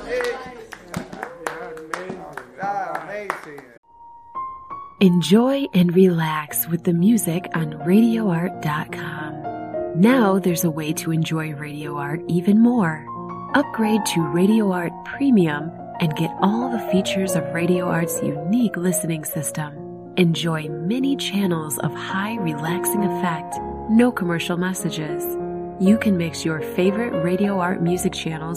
Amazing. Enjoy and relax with the music on RadioArt.com. Now there's a way to enjoy Radio Art even more. Upgrade to Radio Art Premium and get all the features of Radio Art's unique listening system. Enjoy many channels of high relaxing effect, no commercial messages. You can mix your favorite Radio Art music channels